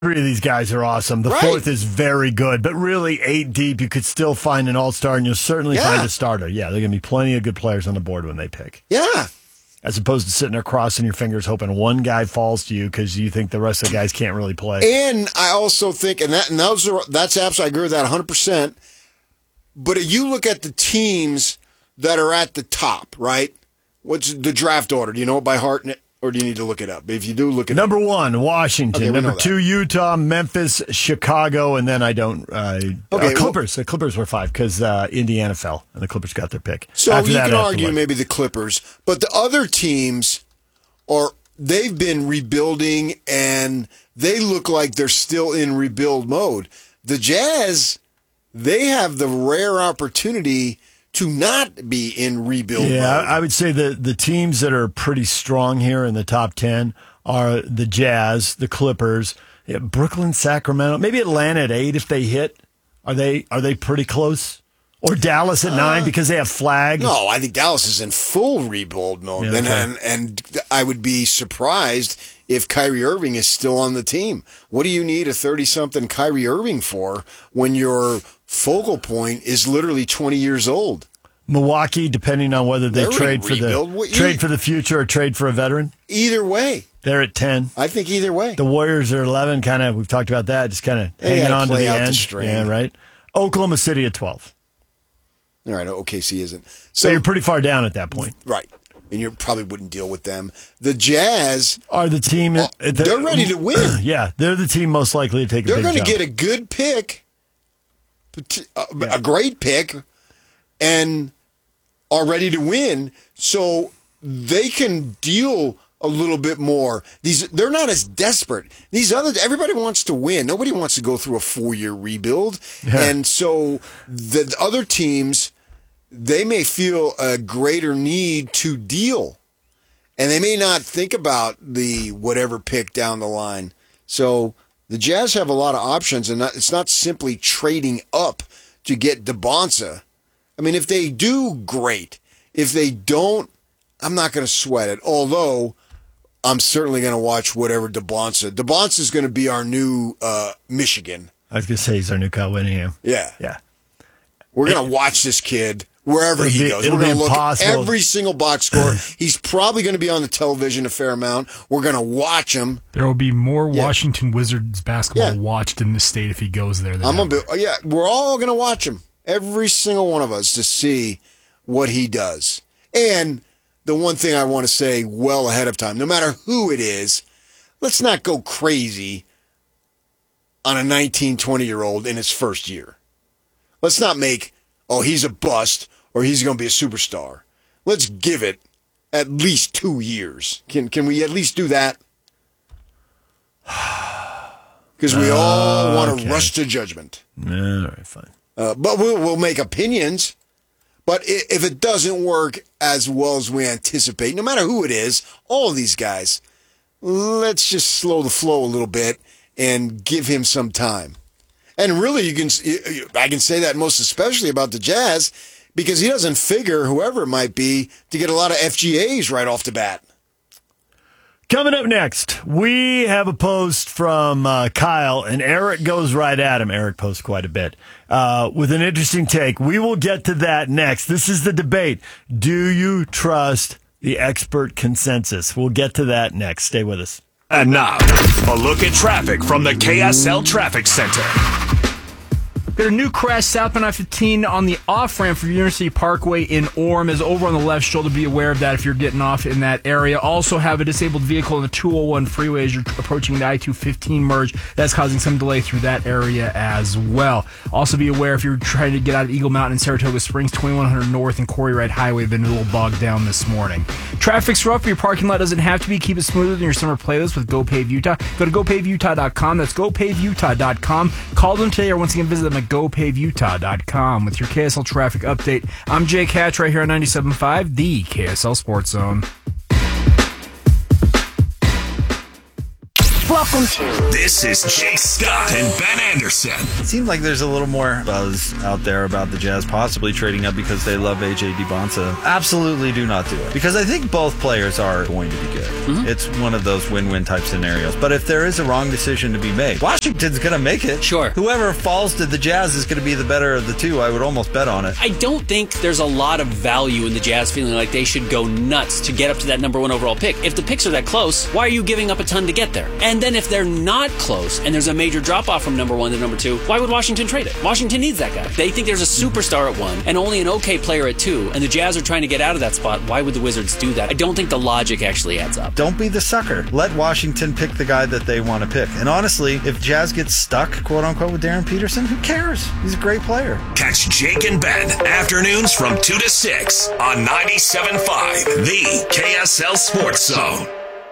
Three of these guys are awesome. The fourth is very good, but really 8 deep, you could still find an all-star, and you'll certainly find a starter. Yeah, there are going to be plenty of good players on the board when they pick. Yeah. As opposed to sitting there crossing your fingers hoping one guy falls to you because you think the rest of the guys can't really play. And I also think, that's absolutely, I agree with that 100%. But you look at the teams that are at the top, right? What's the draft order? Do you know it by heart, or do you need to look it up? If you do, look it up. Number 1, Washington. Okay, Number 2, Utah, Memphis, Chicago, and then I don't. Clippers. The Clippers were 5 because Indiana fell, and the Clippers got their pick. So you can argue maybe the Clippers, but the other teams they've been rebuilding, and they look like they're still in rebuild mode. The Jazz, they have the rare opportunity to not be in rebuild mode. Yeah, I would say the teams that are pretty strong here in the top 10 are the Jazz, the Clippers, Brooklyn, Sacramento, maybe Atlanta at 8 if they hit. Are they pretty close? Or Dallas at 9 because they have Flag? No, I think Dallas is in full rebuild mode. Yeah, okay. And I would be surprised if Kyrie Irving is still on the team. What do you need a 30-something Kyrie Irving for when your focal point is literally 20 years old? Milwaukee, depending on whether they trade for the future or trade for a veteran? Either way. They're at 10. I think either way. The Warriors are 11, kind of, we've talked about that, just kind of hanging on to the end. Yeah, right. Oklahoma City at 12. All right, OKC isn't. So you're pretty far down at that point. Right. And you probably wouldn't deal with them. The Jazz are the team. They're ready to win. Yeah, they're the team most likely to take a big jump. They're going to get a good pick, a great pick, and are ready to win. So they can deal a little bit more. They're not as desperate. Everybody wants to win. Nobody wants to go through a 4-year rebuild. Yeah. And so the other teams, they may feel a greater need to deal. And they may not think about the whatever pick down the line. So the Jazz have a lot of options, and it's not simply trading up to get DeBonsa. I mean, if they do, great. If they don't, I'm not going to sweat it. Although I'm certainly going to watch whatever DeBonsa. DeBonsa is going to be our new Michigan. I was going to say he's our new Kyle Whittingham. Yeah. Yeah. We're going to watch this kid wherever he goes. We're going to look at every single box score. He's probably going to be on the television a fair amount. We're going to watch him. There will be more Washington Wizards basketball watched in this state if he goes there. We're all going to watch him. Every single one of us to see what he does. And the one thing I want to say well ahead of time, no matter who it is, let's not go crazy on a 19, 20-year-old in his first year. Let's not make, he's a bust or he's going to be a superstar. Let's give it at least 2 years. Can we at least do that? Because we all want to rush to judgment. All right, fine. But we'll make opinions. But if it doesn't work as well as we anticipate, no matter who it is, all of these guys, let's just slow the flow a little bit and give him some time. And really, I can say that most especially about the Jazz because he doesn't figure, whoever it might be, to get a lot of FGAs right off the bat. Coming up next, we have a post from Kyle, and Eric goes right at him. Eric posts quite a bit with an interesting take. We will get to that next. This is the debate. Do you trust the expert consensus? We'll get to that next. Stay with us. And now, a look at traffic from the KSL Traffic Center. Got a new crash southbound I-15 on the off-ramp for University Parkway in Orem is over on the left shoulder. Be aware of that if you're getting off in that area. Also have a disabled vehicle on the 201 freeway as you're approaching the I-215 merge. That's causing some delay through that area as well. Also be aware if you're trying to get out of Eagle Mountain and Saratoga Springs, 2100 North and Quarry Ride Highway have been a little bogged down this morning. Traffic's rough. Your parking lot doesn't have to be. Keep it smoother than your summer playlist with GoPave Utah. Go to GoPaveUtah.com. That's GoPaveUtah.com. Call them today or once again visit them at GoPaveUtah.com with your KSL traffic update. I'm Jake Hatch right here on 97.5, the KSL Sports Zone. Welcome to. This is Jake Scott and Ben Anderson. It seems like there's a little more buzz out there about the Jazz possibly trading up because they love A.J. DiBonsa. Absolutely do not do it. Because I think both players are going to be good. Mm-hmm. It's one of those win-win type scenarios. But if there is a wrong decision to be made, Washington's going to make it. Sure. Whoever falls to the Jazz is going to be the better of the two. I would almost bet on it. I don't think there's a lot of value in the Jazz feeling like they should go nuts to get up to that number 1 overall pick. If the picks are that close, why are you giving up a ton to get there? And then if they're not close and there's a major drop-off from number 1 to number 2, why would Washington trade it? Washington needs that guy. They think there's a superstar at 1 and only an okay player at 2, and the Jazz are trying to get out of that spot. Why would the Wizards do that? I don't think the logic actually adds up. Don't be the sucker. Let Washington pick the guy that they want to pick. And honestly, if Jazz gets stuck, quote-unquote, with Darren Peterson, who cares? He's a great player. Catch Jake and Ben afternoons from 2 to 6 on 97.5, the KSL Sports Zone.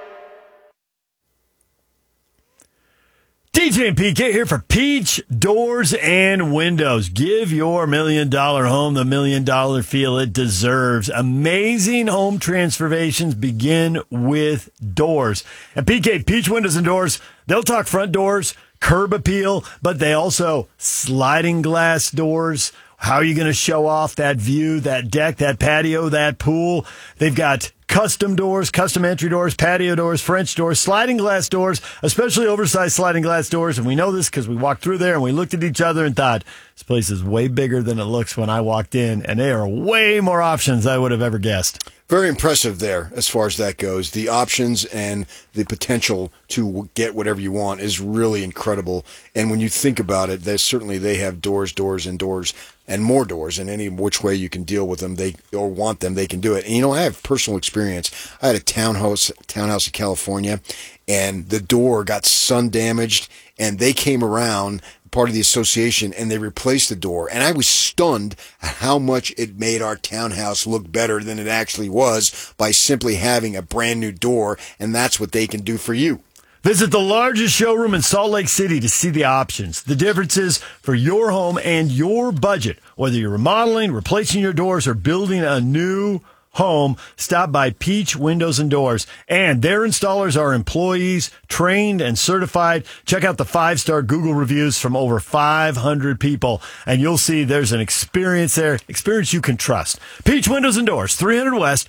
DJ and PK here for Peach Doors and Windows. Give your $1 million home the $1 million feel it deserves. Amazing home transformations begin with doors. And PK, Peach Windows and Doors, they'll talk front doors, curb appeal, but they also sliding glass doors. How are you going to show off that view, that deck, that patio, that pool? They've got custom doors, custom entry doors, patio doors, French doors, sliding glass doors, especially oversized sliding glass doors. And we know this because we walked through there and we looked at each other and thought, this place is way bigger than it looks when I walked in. And there are way more options than I would have ever guessed. Very impressive there as far as that goes. The options and the potential to get whatever you want is really incredible. And when you think about it, they have doors, and doors, and more doors. And any which way you can deal with them, or want them, they can do it. And I have personal experience. I had a townhouse in California, and the door got sun damaged, and they came around, part of the association, and they replaced the door. And I was stunned at how much it made our townhouse look better than it actually was by simply having a brand new door, and that's what they can do for you. Visit the largest showroom in Salt Lake City to see the options, the differences for your home and your budget. Whether you're remodeling, replacing your doors, or building a new home, stop by Peach Windows and Doors. And their installers are employees, trained and certified. Check out the 5-star Google reviews from over 500 people, and you'll see there's an experience there, experience you can trust. Peach Windows and Doors, 300 West,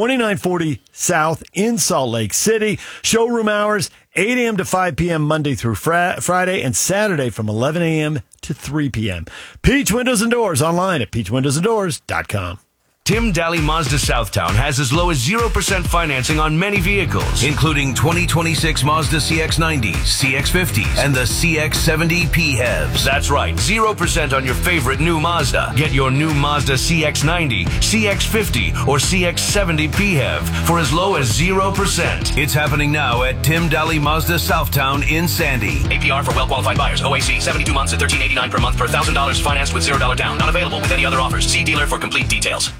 2940 South in Salt Lake City. Showroom hours, 8 a.m. to 5 p.m. Monday through Friday, and Saturday from 11 a.m. to 3 p.m. Peach Windows and Doors, online at peachwindowsanddoors.com. Tim Daly Mazda Southtown has as low as 0% financing on many vehicles, including 2026 Mazda CX-90s, CX-50s, and the CX-70 PHEVs. That's right, 0% on your favorite new Mazda. Get your new Mazda CX-90, CX-50, or CX-70 PHEV for as low as 0%. It's happening now at Tim Daly Mazda Southtown in Sandy. APR for well-qualified buyers. OAC, 72 months at $13.89 per month per $1,000 financed with $0 down. Not available with any other offers. See dealer for complete details.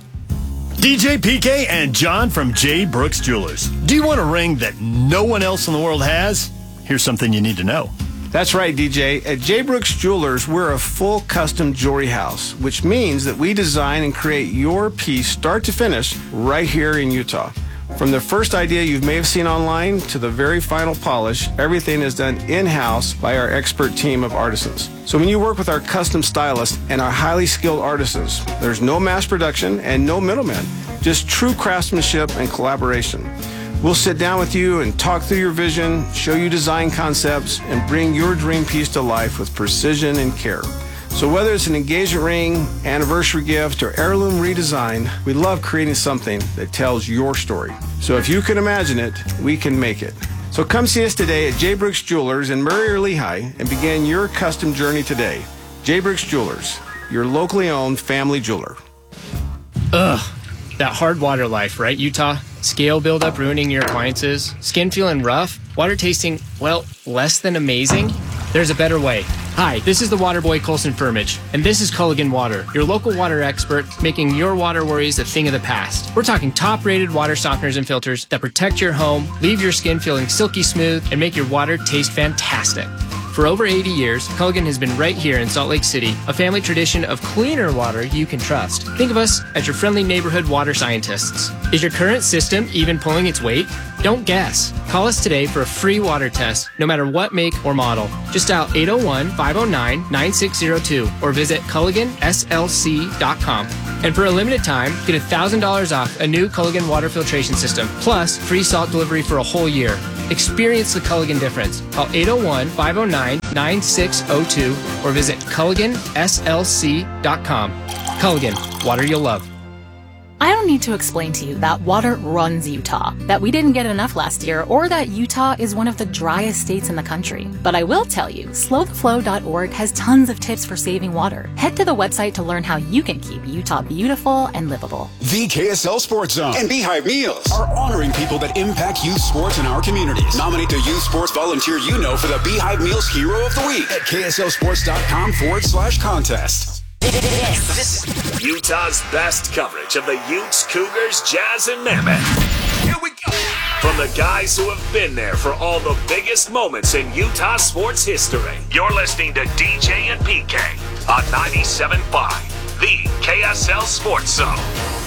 DJ, PK, and John from J. Brooks Jewelers. Do you want a ring that no one else in the world has? Here's something you need to know. That's right, DJ. At J. Brooks Jewelers, we're a full custom jewelry house, which means that we design and create your piece start to finish right here in Utah. From the first idea you may have seen online to the very final polish, everything is done in-house by our expert team of artisans. So when you work with our custom stylists and our highly skilled artisans, there's no mass production and no middlemen, just true craftsmanship and collaboration. We'll sit down with you and talk through your vision, show you design concepts, and bring your dream piece to life with precision and care. So whether it's an engagement ring, anniversary gift, or heirloom redesign, we love creating something that tells your story. So if you can imagine it, we can make it. So come see us today at J. Brooks Jewelers in Murray or Lehigh and begin your custom journey today. J. Brooks Jewelers, your locally owned family jeweler. Ugh, that hard water life, right, Utah? Scale buildup ruining your appliances, skin feeling rough, water tasting, well, less than amazing? There's a better way. Hi, this is the water boy Colson Firmage, and this is Culligan Water, your local water expert, making your water worries a thing of the past. We're talking top-rated water softeners and filters that protect your home, leave your skin feeling silky smooth, and make your water taste fantastic. For over 80 years, Culligan has been right here in Salt Lake City, a family tradition of cleaner water you can trust. Think of us as your friendly neighborhood water scientists. Is your current system even pulling its weight? Don't guess. Call us today for a free water test, no matter what make or model. Just dial 801-509-9602 or visit CulliganSLC.com. And for a limited time, get $1,000 off a new Culligan water filtration system, plus free salt delivery for a whole year. Experience the Culligan difference. Call 801-509-9602 or visit CulliganSLC.com. Culligan, water you'll love. I don't need to explain to you that water runs Utah, that we didn't get enough last year, or that Utah is one of the driest states in the country. But I will tell you, slowtheflow.org has tons of tips for saving water. Head to the website to learn how you can keep Utah beautiful and livable. The KSL Sports Zone and Beehive Meals are honoring people that impact youth sports in our communities. Nominate the youth sports volunteer you know for the Beehive Meals Hero of the Week at KSLSports.com/contest. This is Utah's best coverage of the Utes, Cougars, Jazz, and Mammoth. Here we go. From the guys who have been there for all the biggest moments in Utah sports history. You're listening to DJ and PK on 97.5, the KSL Sports Zone.